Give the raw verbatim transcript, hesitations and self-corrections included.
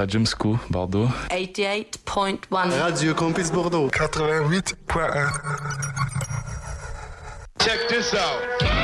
Radium School, Bordeaux. quatre-vingt-huit point un. Radio Campus Bordeaux. quatre-vingt-huit point un. Check this out.